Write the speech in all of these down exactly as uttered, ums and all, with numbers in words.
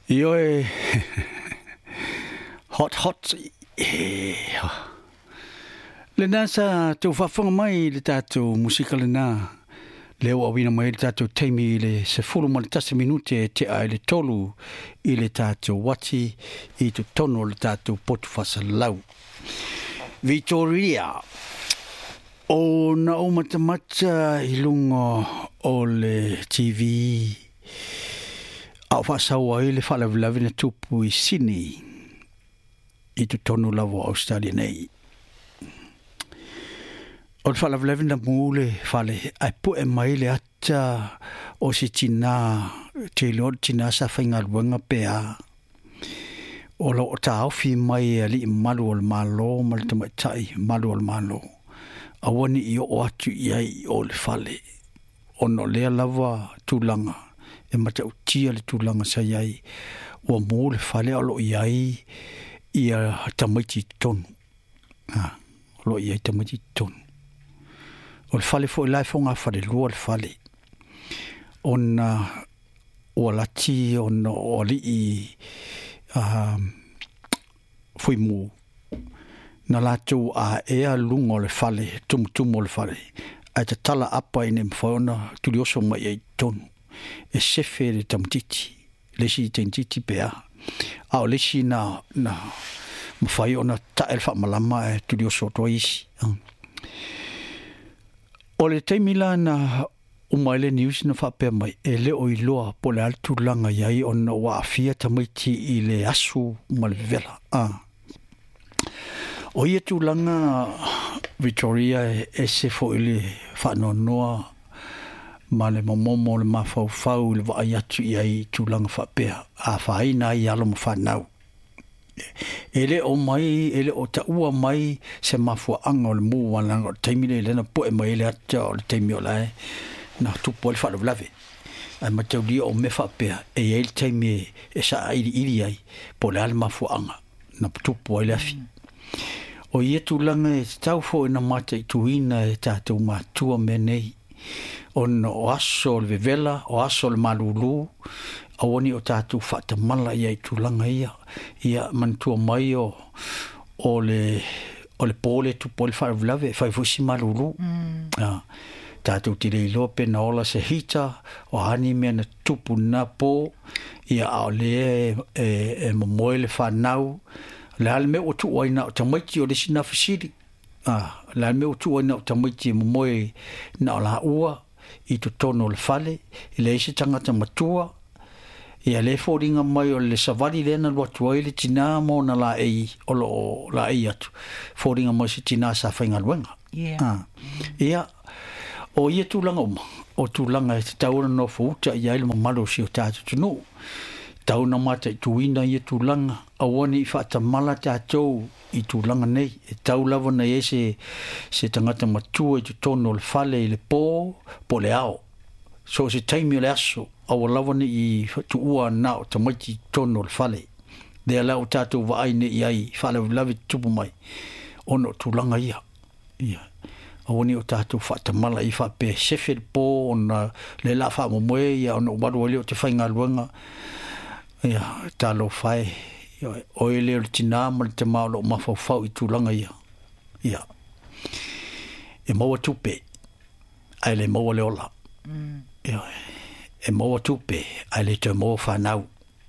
Io e hot hot le nasa tu fafonga mai le tatu musika le na leo awina mai le tatu teimi le se fulu ma le tasi minute te ai le tolu i le tatu wati i tu tono le tatu potu fasa lau Victoria o na o matamata i lungo o le T V au fasaua i le falavlavi na tupu i sini i tu tonu lavo Australia nei. O le falavlavi na mule fale ai pu e mai le ata o si tina te lor tina sa whaingaruanga pea. O lo o tau fi mai ali malu o le malo ma le tamaitai malu o le malo. Awani i o atu iai o le fale. O no lea lava tūlanga. E mata utia le tūlanga sa iai. Ua mō le fale alo iai i a tamaiti tonu. Ha, alo iai tamaiti tonu. O le fale fo i lai fonga fale lua le fale. O na ua lati o na o li i um, fui mū. Na latu a ea lungo le fale, tumu tumu le fale. Ai ta tala apa ine mwhaona tuli oso mai ei tonu. E sefe le tamtiti, lesi tentiti pea. Ao lesi na, na mwhai ona ta elfa malama e tuli oso toa isi. O le teimila na umaile news na whapea mai, e le o iloa po le altu langa iai ona wa afia tamaiti i le asu malvela. Ah. O ia tūlanga Victoria e se fo ili whanonoa ma le momomo le mawhauwhau le waai atu i ai tūlanga whapea a whaina i alo ma whanau. Ele o mai, ele o ta ua mai se mafua anga o le mua wananga o le taimile le na poe mai ele ata o le taimi o lai na tupo le whanavlave. Ai matau lia o me whapea e e le taimi e sa airi iri ai po le ale mafua anga na tupo ele afi. O ia tūlanga e tau fo ina mata i tuina e tātou mātua me nei. O na o aso le vevela, o aso le malulu, awani o tātou whata mala ia i tūlanga ia. Ia mantua mai o, o le o le pole tu pole whaavlave, whaifusi malulu. Mm. Ah, tātou tire i loa pena ola se hita, o hani mea na tupu na po, ia ao lea e, e, e momoe le whanau, le hale me o tu oina o tamaiti o le sina fasiri. Ah, le hale me o tu oina o tamaiti e momoe na o la ua i tu tono le fale, i le ese tangata matua, i a le fōringa mai o le savari lena lua tua i le tina mo na la ei, o lo o la ei atu. Fōringa mai se tina sa whainga luenga. Yeah. Ah, ia, o ia tūlanga uma, o tūlanga e te taura no fōuta i aile ma malo si o tātu tunu. Tauna mata i tuina i tūlanga, awani i whaata mala tātou i tūlanga nei. E tau lava nei e se, se tangata matua i tu tono le fale i le pō, po le ao. So se taimi o le aso, awa lava nei i tu ua na o tamaiti tono le fale. Dea lau tātou vaai nei i ai, whale lavi tupu mai, ono tūlanga ia. Ia. Awani o tātou whaata mala i whape sefe le pō, ona le la wha momoe, ia ono waru ali o te whainga luanga. Ia, talo whai, o ele o tina ma le te maolo o mawhauwhau i tūlanga ia. Ia. E maua tupe, ai le maua le ola. Mm. Ia, e maua tupe, ai le te maua whanau.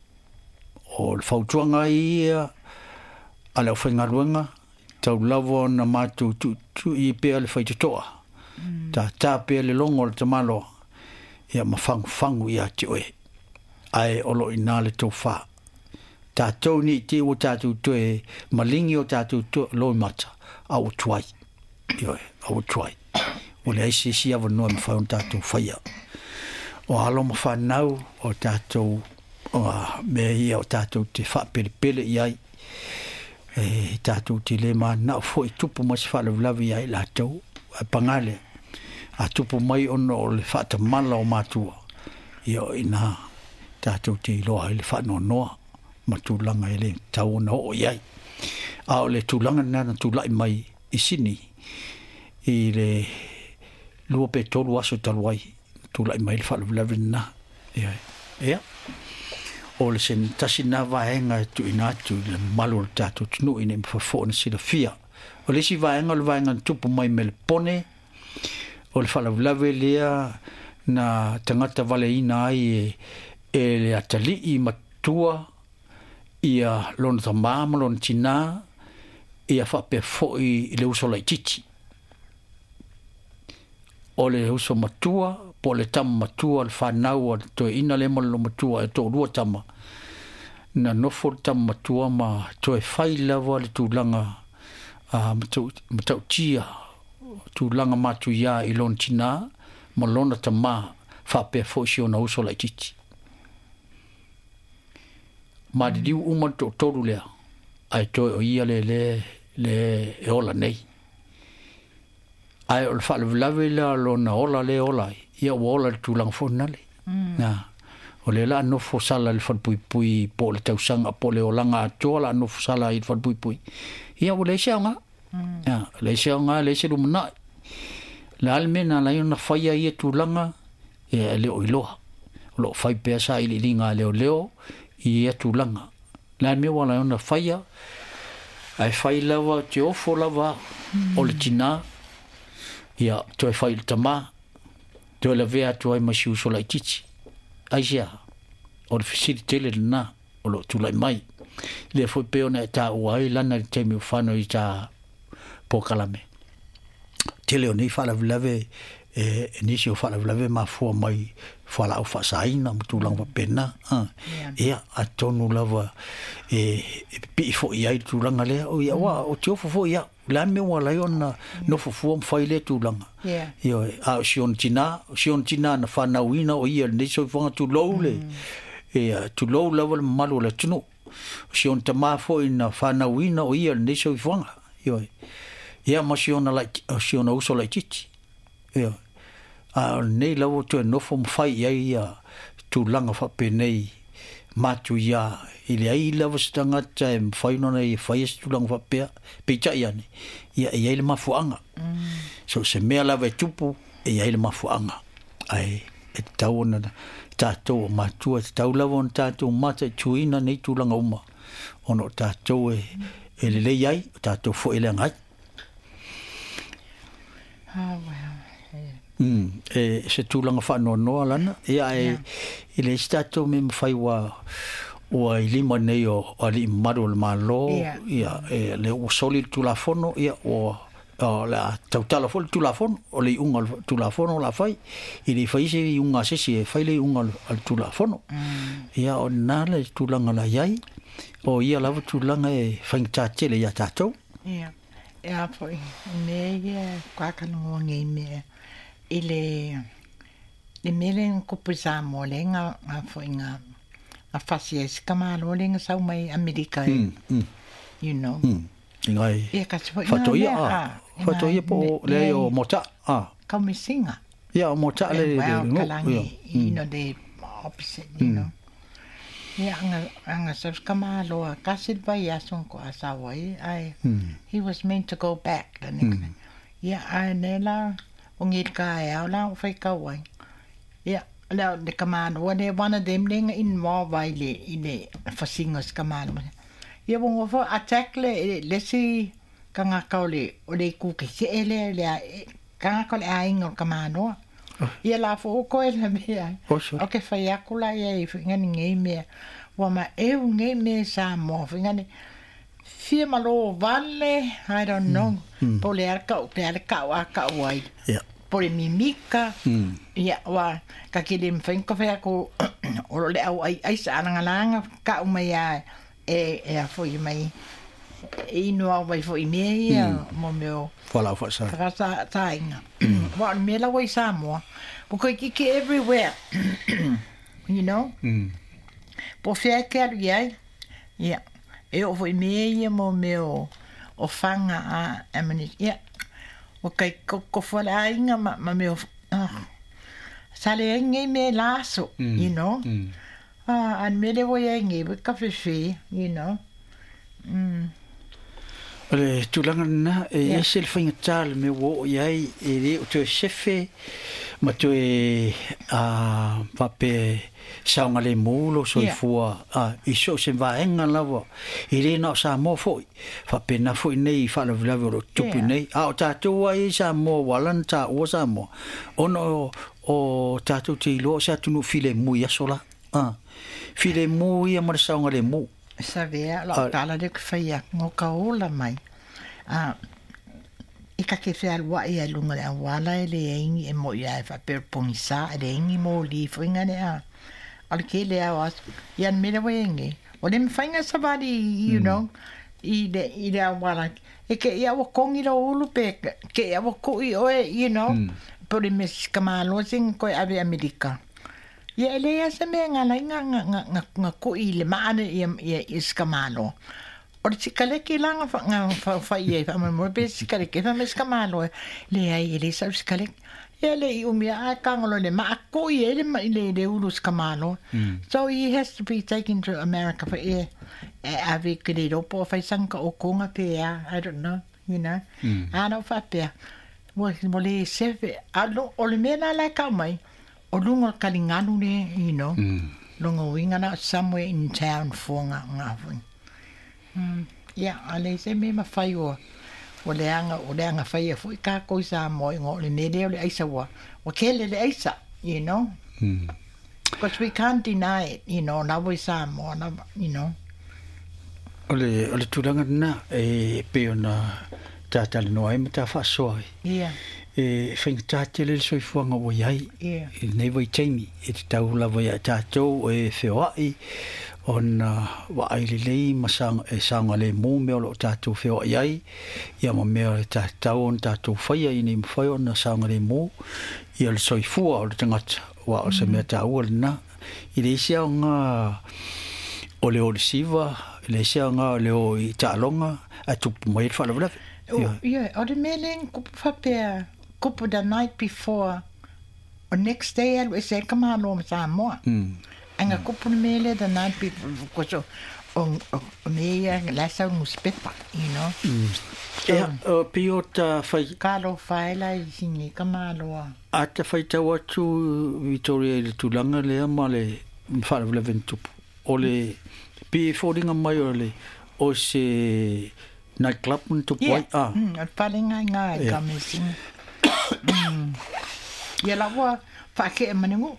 O le whautuanga ia, a leo whaingaruanga, tau lavo na mātu tu, tu i pēa le whaitutoa. Mm. Tā tā pēa le longo le te maloa. Ia, ma whangu whangu ia te oe. Ai olo ina le tō wha. Tātou ni te o tātou toe, malingi o tātou toe loi mata, au tuai. Ioi, au tuai. O le aise si awa noa ma whai on tātou whaia. O alo ma whanau o tātou, o mea ia o tātou te wha pere pere iai. E tātou te le maa nao fo i tupu masi whalawlawi iai lātou. A pangale, a tupu mai ono o le whata mala o mātua. Ia ina tātou te iloa i le whanau noa, ma tūlanga e le tau na o iai. A o le tūlanga nana tūlai mai i sini, i le lua pe tolu aso taluai, tūlai mai le whanau lawi na. Ia, ia. o le sen tasina vaenga tu inatu le malu tatu tunu ine mfafo na sila fia o le si vaenga le vaenga tupu mai me le pone o le falavlave lea na tangata valeina ai e, e le atali i matua ia lona tamama lona tina ia whape foi i le uso lai titi o le uso matua po le tama matua le whanau o to ina le malo matua e to rua tama na nofo le tama matua ma to e whai lawa le tūlanga uh, matau, matau tia tūlanga matu ia i lona tina ma lona tama whape foi si o na uso lai titi ma di diu uma to toru lea ai to o ia le le le e ola nei ai o le whalawalawe lea lona ola le ola ia o ola le tūlanga whanale na o le la nofo sala le whanpui pui po le tausanga po le olanga atoa la nofo sala i le whanpui pui ia o le seanga ia le seanga le se lumana le almena la iona whaia ia tūlanga e leo iloha o lo whai pea sa ili ringa leo leo i e tūlanga. Nā mea wala ona whaia, ai whai lawa te ofo lawa mm. o le tina, ia toi whai le tama, toi la vea toi masi uso lai titi. Ai sea, o le fisiri tele le nā, o lo tūlai mai. Le foi peo na e tā uai lana le teimi ufano i tā pōkalame. Tele o nei whalavilave, e nisi o whalavilave ma fua mai whala au whasaina mtūlanga wa pena. Ea, a tonu lava e pi fo i ai tūlanga lea. O ia, wa, o te ofo fo ia. La me wa lai ona no fo fua mwhai lea tūlanga. Ia, a sion tina, sion tina na whanauina o ia nisi o whanga tu lou le. Ea, tu lou lava le malu le tunu. Sion tama fo ina whanauina o ia nisi o whanga. Ia, ia ma siona lai, siona uso lai titi. Ia, a nei lawo tu no fo fai ia ia tu langa fa pe nei matu ia ile ai lawo stanga tai fai no nei fai tu langa fa pe pe cha ia ni ia ia ile mafuanga so se me lava tupu ia ile mafuanga ai e tau na tato matu e tau lawo tato mata tuina nei tu langa uma ono tato e ele le ai tato fo ele ngai ah well Mm, e se tūlanga whanau noa lana, ia e yeah. Ile stato me mwhai wa ua i lima nei o ali maru le malo, yeah. Ia e le o soli tūlafono, ia o o la tautala fol tūlafono, o le unga tūlafono la whai, i le whai se i unga sesi e whai le unga al tūlafono, mm. Ia o nāle tūlanga la iai, o ia lava tūlanga e whaingatele ia tātou. Ia, ia poi, me ia kwakano ngai mea, ile le melen ko pisa molenga a foinga a facies kamalo lenga sau mai America mm, mm. You know mm. Ingai e ka foi fatoia a fatoia po le o mota a como singa ya o mota le le you know the opposite you know ya anga anga sabs kamalo a kasil vai ason ko asawai I he was meant to go back the next ya anela o ngir ka e au la o fai ka wai ia la de kamano wa de one of them ling in mo vai le ile fasingos kamano ia bo fo attack le le si kanga ka le o le ku ke se ele le kanga ka le ai ngor kamano ia la fo ko ele me o ke fai akula ia i ngani ngai me wa ma e ngai me sa mo ngani fia malo vale I don't know mm. po le arka o le arka wa ka wai yeah. Po le mimika mm. ia wa ka kile mfenko fa ko o le au ai ai sa ngalanga ka o mai e e a foi mai e no vai foi me ia mo meu fala fa sa ka sa tainga wa me la wai sa mo po ko ki everywhere you know mm. Po fia ke ia ia e o foi me mo meu o fanga a amani ia o kai ko ko fala inga ma ma meu sale ngai me laso mm. You know mm. ah an me le voy ngai be ka fe you know mm. Le tulanga na e ese le fainga tal me wo yai e le o te sefe ma tu e a pape saunga le mulo so i fua a i so se vaenga lava i le na sa mo foi fa pena foi nei fa la vla vero tupi nei a o tatu ai sa mo walan ta o sa mo ono o tatu ti lo sa tu no file mu ya sola a file mu ya mar saunga le mu sa vea la tala de fai ngo ka ola mai a i ka ke fea lua i a lunga le a wala e le ingi e mo ia e fa per pongisa e le ingi mo li fringa ne a al ke le a was yan mele wengi o le mfainga sabadi you know i de i de a wala e ke ia wa kongi lo ulu pe ke ia wa ko i oe you know por le mes kamalo sing ko ave amerika ia le ia se me ngala nga nga nga nga ko i le maana ia ia iskamalo o le tikale ki langa fa nga fa fa ia fa mo be tikale ke fa me iskamalo le ai le sa tikale ia le i umia a kangolo le ma ko i le ma le le ulu iskamalo so he has to be taken to America for ia ave ke le ropo fa sanka o konga pe I don't know you know ana fa pe mo mo le se alo o le mena la ka mai o lunga kalinganu ne you know mm. lunga winga na somewhere in town for nga nga mm yeah ale se me ma fai o o le anga o le anga fai fu ka ko sa mo ngo le ne le aisa wa o ke le le aisa you know mm. because we can't deny it you know na we sa mo na you know ole ole tulanga na e pe ona tata no ai mata fa so yeah e fing tatele so fuanga o yai yeah e nei vai taimi e te tau lava ia tatou e whewai on wa ai le masang e sanga le mo me o tatou whewai ai ia ma mea le tatou on tatou whaia i ni mwhai o na sanga le mo ia le soi fua o le tangata wa o se mea tau al na i le isia o ngā o le o le siva le isia o ngā le o i tālonga a tupu mai le whalavra ia o le meleng kupu whapea kupu the night before or next day I was saying come on home Samoa anga kupu mele the night before because on me la sa muspepa you know yeah uh, piota fai kalo faila singi kamalo ata fai tawa tu Victoria le tulanga le male fala le ventupu ole pi fodinga mai ole o se night club tu poi ah mm falinga nga ka missing ia la wa fa ke manengo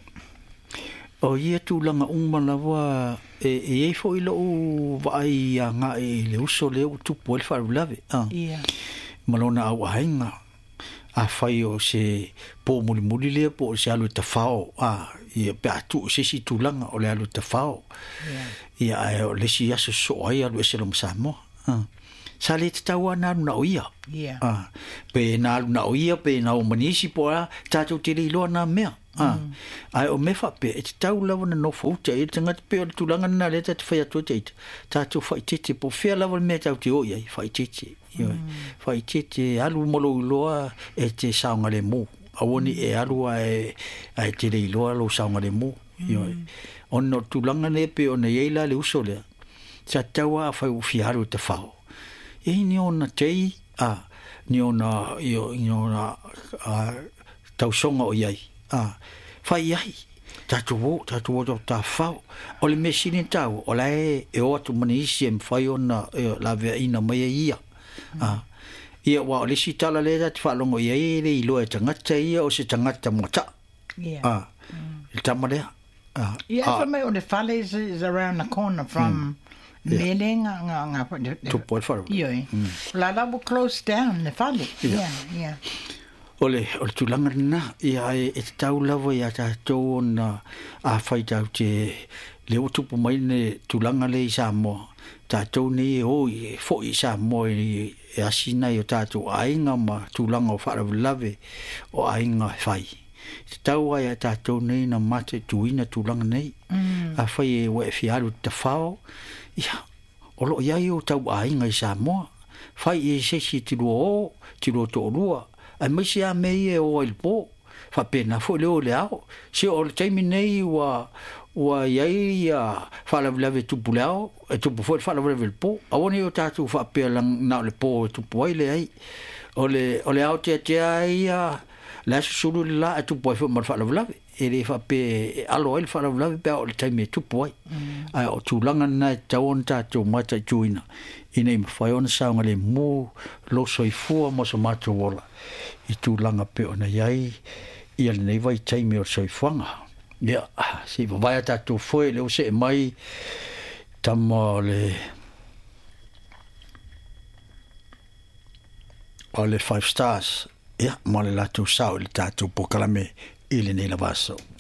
o ia tulanga umma la wa e e fo ilo vai nga e le uso le tu poi fa lave ah ia malona au hainga a fai o se po muli muli le po se alu te fao ah ia pe atu se si tulanga o le alu te fao ia ia le si aso so ai alu se lo msamo ah sa le te taua na na oia yeah ah pe na na oia pe na o manisi po a tatou te lo na mea ah ai o me fa pe te tau lava na no fo te e tanga pe o tulanga na le te fai atu te tatou fai te te po fia lava me tau te oia fai te te io fai te te alu molo loa e te saunga le mo awoni e alu ai ai te le loa lo saunga le mo io ono tulanga le pe o na yeila le uso le sa taua fai u fiaru te fao e ni ona tei a ni ona io ni ona a tau songa o iai a fai ai tatu wo tatu wo ta fao o le mesini tau o la e e o tu manisi em fai ona la ve ina mai ia a ia wa le sitala le ta fa longo iai le ilo e tangata ia o se tangata mota yeah a il tamale a yeah for me on the valley is around the corner from Melinga nga nga tu poi fare io la la will close down the valley yeah yeah ole ole tu langa na ia e tau lava ia ta to na a fai tau te le o tupu mai ne tu langa le sa mo ta to ni o i fo i sa mo i asina i ta to ainga ma tu langa o fara lave o ainga fai tau ai ta to nei na mate tu ina tu langa nei a fai e we fialu te fao ia o lo ia i o tau ainga i sa mo fai e se si ti lo ti lo to lua a me sia me e o il po fa pena fo le o le ao si o le taimi nei wa wa iai a falavelave tupu le ao e tupu foi falavelave le po aoni o tatu fa pe lang na le po tupu ai le ai o le o le ao te te ai a la sulu la tupu ai fo mal falavelave e le fa pe alo il falavelave pe o le taimi tupu ai ai o tulanga na tawon tatu mata tuina ina i mawhai ona saunga le mō lo soifua mo so matu wola i tūlanga pe ona iai i ale nei vai taimi o soifuanga. Ia, si wawai tatu foe leo se e mai tama le o le five stars. Ia, mo le latu sao le tatu pokalame i le nei la vaso.